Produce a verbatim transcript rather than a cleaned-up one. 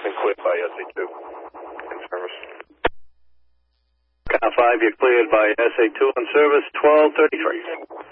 been cleared by S A two in service. Car five, you're cleared by S A two in service, twelve thirty-three.